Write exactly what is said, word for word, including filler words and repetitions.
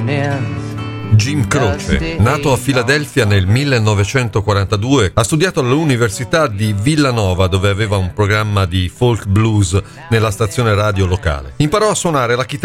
Jim Croce, nato a Filadelfia nel millenovecentoquarantadue, ha studiato all'Università di Villanova, dove aveva un programma di folk blues nella stazione radio locale. Imparò a suonare la chitarra